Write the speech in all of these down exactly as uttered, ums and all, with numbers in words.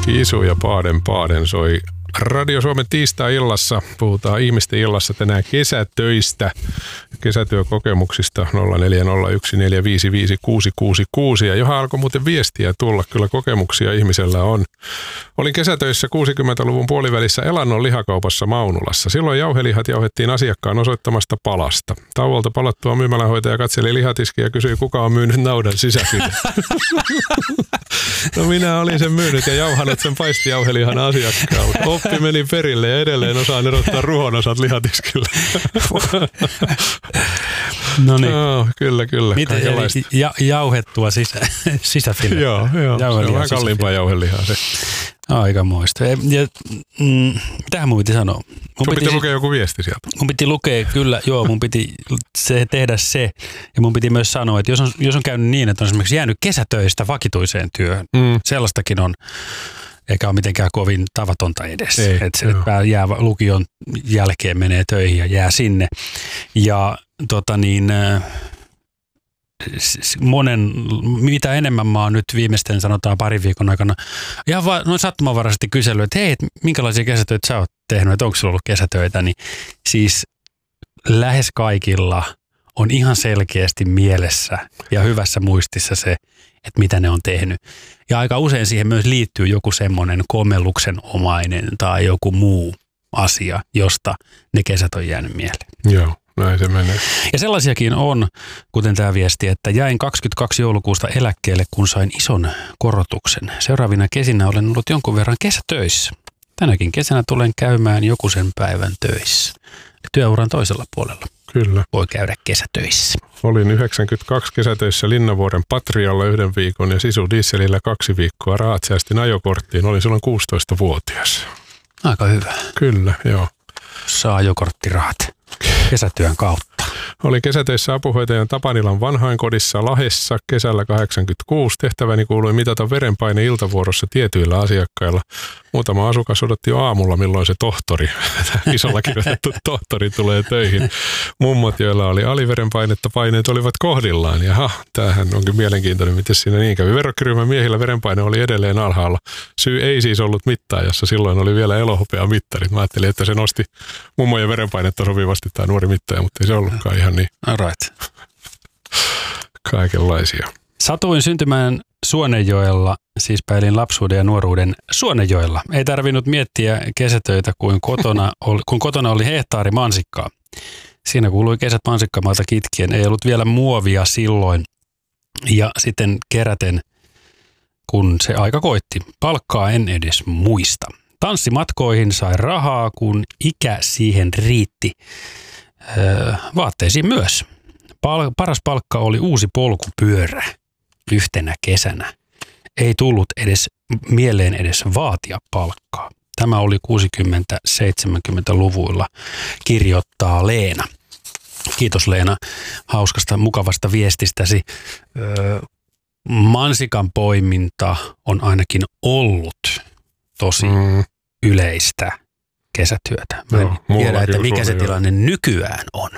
Kisu ja Paaden Paaden soi Radio Suomen tiistai-illassa. Puhutaan ihmisten illassa tänään kesätöistä, kesätyökokemuksista nolla neljä nolla yksi neljä viisi viisi kuusi kuusi kuusi. Ja johon alkoi muuten viestiä tulla, kyllä kokemuksia ihmisellä on. Olin kesätöissä kuusikymmentäluvun puolivälissä Elannon lihakaupassa Maunulassa. Silloin jauhelihat jauhettiin asiakkaan osoittamasta palasta. Tauolta palattua myymälänhoitaja katseli lihatiskiä ja kysyi, kuka on myynyt naudan sisäfilet. No minä olin sen myynyt ja jauhanut sen paistijauhelihan asiakkaalle. Oppi meni perille ja edelleen osaan erottaa ruohonosat lihatiskillä. No niin. Oh, kyllä, kyllä. Miten ja, jauhettua sisä, sisäfilettä? Joo, joo. Se on vähän kalliimpaa jauhelihaa se. Aikamoista. Ja, mm, mitähän mun piti sanoa? Mun sun piti, piti lukea joku viesti sieltä. Mun piti lukea, kyllä, joo, mun piti se, tehdä se. Ja mun piti myös sanoa, että jos on, jos on käynyt niin, että on esimerkiksi jäänyt kesätöistä vakituiseen työhön, mm. sellaistakin on, eikä ole mitenkään kovin tavatonta edes. Ei, että se että jää lukion jälkeen, menee töihin ja jää sinne. Ja tota niin... monen, mitä enemmän mä oon nyt viimeisten sanotaan parin viikon aikana ihan vaan noin sattumanvaraisesti kysellyt, että hei, et minkälaisia kesätöitä sä oot tehnyt, että onko sulla ollut kesätöitä, niin siis lähes kaikilla on ihan selkeästi mielessä ja hyvässä muistissa se, että mitä ne on tehnyt. Ja aika usein siihen myös liittyy joku semmoinen komelluksenomainen tai joku muu asia, josta ne kesät on jäänyt mieleen. Joo. Näin se menee. Ja sellaisiakin on, kuten tämä viesti, että jäin kaksikymmentäkaksi joulukuusta eläkkeelle, kun sain ison korotuksen. Seuraavina kesinä olen ollut jonkun verran kesätöissä. Tänäkin kesänä tulen käymään joku sen päivän töissä. Työuran toisella puolella. Kyllä. Voi käydä kesätöissä. Olin yhdeksänkymmentäkaksi kesätöissä Linnavuoren Patrialla yhden viikon ja Sisu Dieselillä kaksi viikkoa. Rahat säästin ajokorttiin. Olin silloin kuusitoistavuotias. Aika hyvä. Kyllä, joo. Saa ajokorttirahat kesätyön kautta. Olin kesätöissä apuhoitajan Tapanilan vanhainkodissa Lahdessa kesällä kahdeksankymmentäkuusi. Tehtäväni kuului mitata verenpaine iltavuorossa tietyillä asiakkailla. Muutama asukas odotti jo aamulla, milloin se tohtori, isolla kirjoitettu tohtori, tulee töihin. Mummot, joilla oli aliverenpainetta, paineet olivat kohdillaan. Ja ha, tämähän onkin mielenkiintoinen, miten siinä niin kävi. Verrokkiryhmän miehillä verenpaine oli edelleen alhaalla. Syy ei siis ollut mittaajassa, silloin oli vielä elohopea mittarit. Mä ajattelin, että se nosti mummojen verenpainetta sopivasti tämä nuori mittaaja, mutta ei se ollutkaan ihan niin. All right. Kaikenlaisia. Satuin syntymään Suonenjoella, siis päilin lapsuuden ja nuoruuden Suonenjoella. Ei tarvinnut miettiä kesätöitä, kuin kotona oli, kun kotona oli hehtaari mansikkaa. Siinä kuului kesät mansikkamaalta kitkien. Ei ollut vielä muovia silloin. Ja sitten keräten, kun se aika koitti. Palkkaa en edes muista. Tanssimatkoihin sai rahaa, kun ikä siihen riitti. Öö, vaatteisiin myös. Pal- paras palkka oli uusi polkupyörä yhtenä kesänä. Ei tullut edes mieleen edes vaatia palkkaa. Tämä oli kuusikymmentä-seitsemänkymmentäluvuilla, kirjoittaa Leena. Kiitos Leena hauskasta, mukavasta viestistäsi. Öö, mansikan poiminta on ainakin ollut tosi mm. yleistä kesätyötä. Mä en no, tiedä, että mikä se tilanne nykyään on.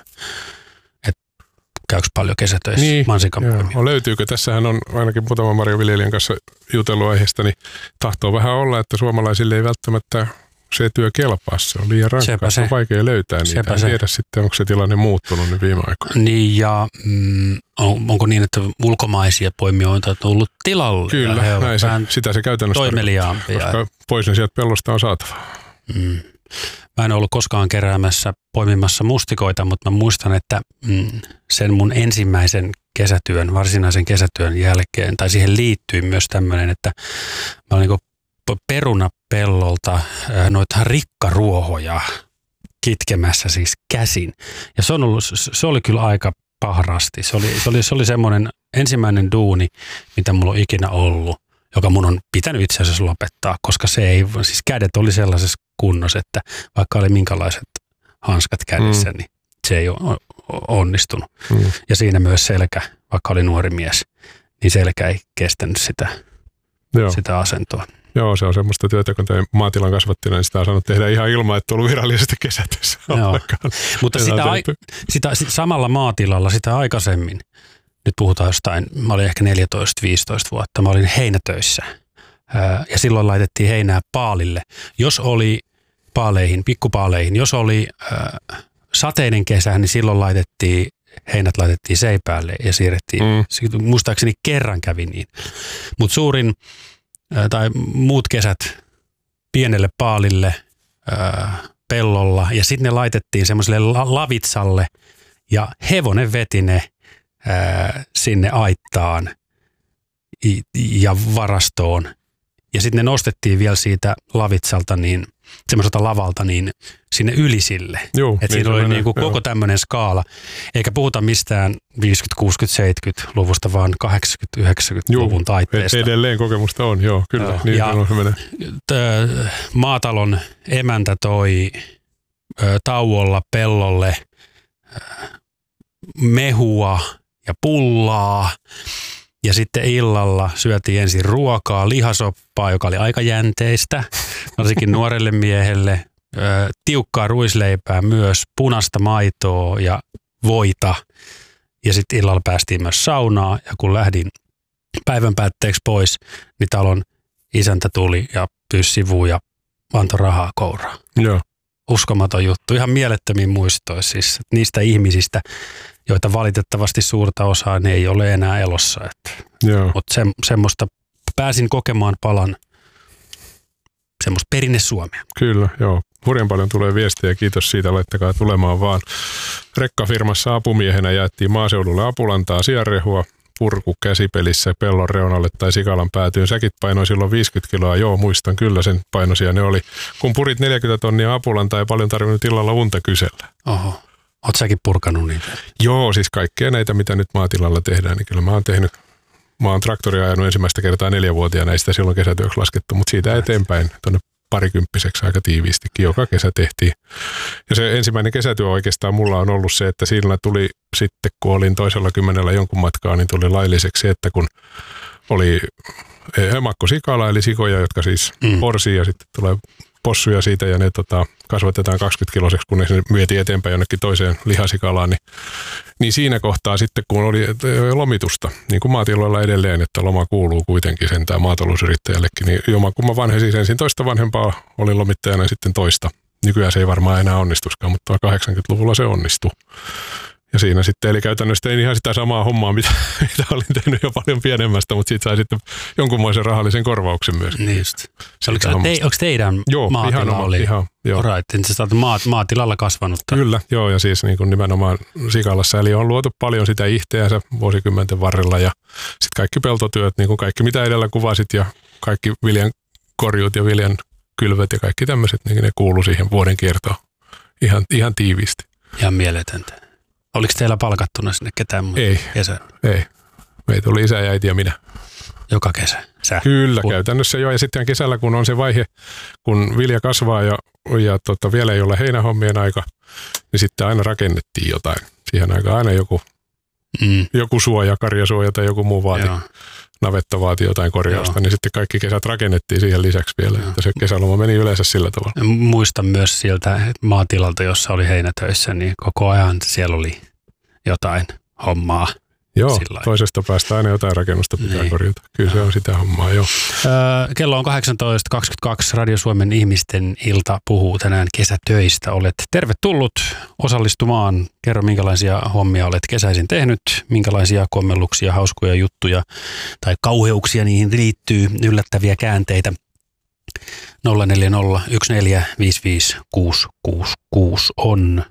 Käykö paljon kesätöissä niin, mansikan poimia? Löytyykö? Tässähän on ainakin muutaman marjaviljelijän kanssa jutellut aiheesta, niin tahtoo vähän olla, että suomalaisille ei välttämättä se työ kelpaa. Se on liian rankkaa, se on vaikea löytää niitä. En tiedä sitten, onko se tilanne muuttunut nyt viime aikoina. Niin ja mm, on, onko niin, että ulkomaisia poimijoita on tullut tilalle? Kyllä, näin se, sitä se käytännössä toimeliaampia. Koska pois ne sieltä pellosta on saatava. Mm. Mä en ollut koskaan keräämässä poimimassa mustikoita, mutta mä muistan, että mm, sen mun ensimmäisen kesätyön, varsinaisen kesätyön jälkeen, tai siihen liittyy myös tämmöinen, että mä olin niin perunapellolta noita rikkaruohoja kitkemässä siis käsin. Ja se, on ollut, se oli kyllä aika pahrasti. Se oli, se oli, se oli semmoinen ensimmäinen duuni, mitä mulla on ikinä ollut, joka mun on pitänyt itse asiassa lopettaa, koska se ei, siis kädet oli sellaisessa kunnossa, että vaikka oli minkälaiset hanskat kädessä, mm. niin se ei ole onnistunut. Mm. Ja siinä myös selkä, vaikka oli nuori mies, niin selkä ei kestänyt sitä, sitä asentoa. Joo, se on semmoista työtä, kun tein maatilan kasvattina, niin sitä on saanut tehdä ihan ilman, että ollut virallisesti kesätöissä. Mutta sitä, ai, sitä, sitä samalla maatilalla, sitä aikaisemmin, nyt puhutaan jostain, mä olin ehkä neljätoista viisitoista vuotta, mä olin heinätöissä ja silloin laitettiin heinää paalille. Jos oli paaleihin, pikkupaaleihin, jos oli äh, sateinen kesä, niin silloin laitettiin, heinät laitettiin seipäälle ja siirrettiin. Mm. Muistaakseni kerran kävi niin. Mutta suurin äh, tai muut kesät pienelle paalille äh, pellolla ja sitten ne laitettiin semmoiselle la- lavitsalle ja hevonen veti ne äh, sinne aittaan ja varastoon. Ja sitten ne nostettiin vielä siitä lavitsalta, niin semmoiselta lavalta, niin sinne ylisille. Että niin siinä oli menee, niinku koko tämmöinen skaala. Eikä puhuta mistään viisikymmentä-, kuusikymmentä-, seitsemänkymmentäluvusta, vaan kahdeksankymmentä-, yhdeksänkymmentäluvun taitteesta. Edelleen kokemusta on, joo, kyllä. Joo. Niin, ja t- maatalon emäntä toi ö, tauolla pellolle ö, mehua ja pullaa. Ja sitten illalla syötiin ensin ruokaa, lihasoppaa, joka oli aika jänteistä, varsinkin nuorelle miehelle. Ö, tiukkaa ruisleipää myös, punaista maitoa ja voita. Ja sitten illalla päästiin myös saunaa. Ja kun lähdin päivän päätteeksi pois, niin talon isäntä tuli ja pyysi sivuun ja antoi rahaa kouraan. Joo. Uskomaton juttu. Ihan mielettömiin muistoja siis niistä ihmisistä, joita valitettavasti suurta osaa ne ei ole enää elossa. Mutta se, semmoista pääsin kokemaan palan semmoista perinne Suomea. Kyllä, joo. Hurjan paljon tulee viestiä, kiitos siitä, laittakaa tulemaan vaan. Rekkafirmassa apumiehenä jaettiin maaseudulle apulantaa, sianrehua, purku käsipelissä pellon reunalle tai sikalan päätyyn. Säkit painoi silloin viisikymmentä kiloa, joo muistan kyllä sen painoisia ne oli. Kun purit neljäkymmentä tonnia apulantaa ei paljon tarvinnut illalla unta kysellä. Oho. Oot säkin purkanut niitä? Joo, siis kaikkea näitä, mitä nyt maatilalla tehdään, niin kyllä mä oon tehnyt. Mä oon traktoria ajanut ensimmäistä kertaa neljävuotiaana, ei sitä silloin kesätyöksi laskettu, mutta siitä eteenpäin tuonne parikymppiseksi aika tiiviistikin joka kesä tehtiin. Ja se ensimmäinen kesätyö oikeastaan mulla on ollut se, että siinä tuli sitten, kun olin toisella kymmenellä jonkun matkaa, niin tuli lailliseksi se, että kun oli emakkosikala, eli sikoja, jotka siis mm. porsii ja sitten tulee possuja siitä ja ne tota, kasvatetaan kaksikymmentä kiloseksi, kun ne vietiin eteenpäin jonnekin toiseen lihasikalaan, niin, niin siinä kohtaa sitten, kun oli lomitusta, niin kuin maatiloilla edelleen, että loma kuuluu kuitenkin sentään maatalousyrittäjällekin, niin joma kun mä vanhesin ensin toista vanhempaa, olin lomittajana sitten toista. Nykyään se ei varmaan enää onnistuskaan, mutta kahdeksankymmentäluvulla se onnistui. Ja siinä sitten, eli käytännössä tein ihan sitä samaa hommaa, mitä, mitä olin tehnyt jo paljon pienemmästä, mutta siitä sai sitten jonkunmoisen rahallisen korvauksen myös. Niin just. Oliko, te, onko teidän joo, maatila ihan oli? Ihan, joo. Right, sä olet maat, maatilalla kasvanut. Kyllä, joo, ja siis niin kuin nimenomaan sikalassa, eli on luotu paljon sitä ihteänsä vuosikymmenten varrella, ja sitten kaikki peltotyöt, niin kuin kaikki mitä edellä kuvasit, ja kaikki viljan korjut ja viljan kylvöt ja kaikki tämmöiset, niin ne kuuluu siihen vuoden kiertoon ihan, ihan tiiviisti. Ihan mieletöntä. Oliko teillä palkattuna sinne ketään muuta? Ei, kesä? ei. Meitä oli isä ja äiti ja minä. Joka kesä? Sä? Kyllä, Pul- käytännössä jo. Ja sitten kesällä, kun on se vaihe, kun vilja kasvaa ja, ja tota, vielä ei ole heinähommien aika, niin sitten aina rakennettiin jotain. Siihen aikaan aina joku, mm. joku suoja, karjasuoja tai joku muu vaati. Joo. Navetta vaati jotain korjausta, Joo. niin sitten kaikki kesät rakennettiin siihen lisäksi vielä. Että se kesäloma meni yleensä sillä tavalla. Muistan myös sieltä maatilalta, jossa oli heinätöissä, niin koko ajan siellä oli jotain hommaa. Joo, sillain. Toisesta päästä aina jotain rakennusta pitää niin. korjata. Kyllä se on sitä hommaa, joo. Öö, kello on kahdeksantoista kaksikymmentäkaksi. Radio Suomen ihmisten ilta puhuu tänään kesätöistä. Olet tervetullut osallistumaan. Kerro, minkälaisia hommia olet kesäisin tehnyt, minkälaisia kommelluksia, hauskoja juttuja tai kauheuksia niihin liittyy, yllättäviä käänteitä. nolla neljä nolla yksi neljä viisi viisi kuusi kuusi kuusi on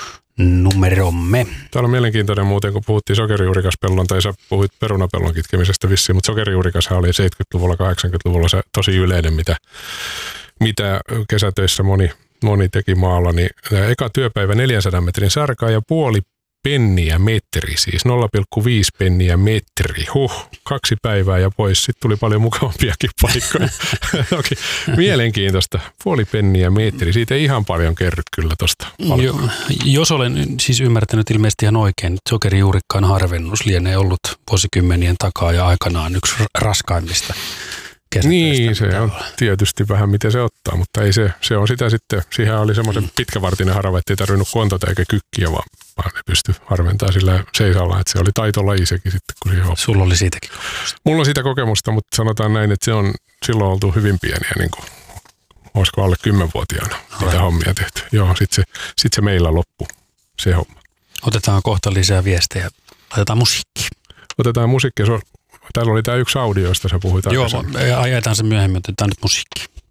numeromme. Täällä on mielenkiintoinen muuten, kun puhuttiin sokerijuurikaspellon, tai sä puhuit perunapellon kitkemisestä vissiin, mutta sokerijuurikashan oli seitsemänkymmentäluvulla, kahdeksankymmentäluvulla se tosi yleinen, mitä, mitä kesätöissä moni, moni teki maalla. Niin eka työpäivä neljänsadan metrin sarkaa ja puoli penniä metri, siis nolla pilkku viisi penniä metri. Huh, kaksi päivää ja pois. Sitten tuli paljon mukavampiakin paikkoja. Toki mielenkiintoista. Puoli penniä metri. Siitä ei ihan paljon kerry kyllä tuosta. Jo, jos olen siis ymmärtänyt ilmeisesti ihan oikein, että sokerijuurikkaan harvennus lienee ollut vuosikymmenien takaa ja aikanaan yksi raskaimmista kesätöistä. Niin, se on tietysti vähän miten se ottaa, mutta ei se, se on sitä sitten, siihen oli semmoisen mm. pitkävartinen harava, ettei tarvinnut kontata eikä kykkiä, vaan, vaan ne pystyi harventamaan sillä seisalla, että se oli taitolaji sekin sitten, kun siihen oppii. Sulla oli siitäkin kokemusta. Mulla on siitä kokemusta, mutta sanotaan näin, että se on silloin oltu hyvin pieniä, niin kuin, olisiko alle kymmenvuotiaana niitä hommia tehty. Joo, sitten se, sit se meillä loppui, se homma. Otetaan kohta lisää viestejä. Laitetaan musiikki. Otetaan musiikkia. Täällä oli tämä yksi audio, josta sä puhuit. Joo, ajetaan se myöhemmin. Otetaan nyt musiikki.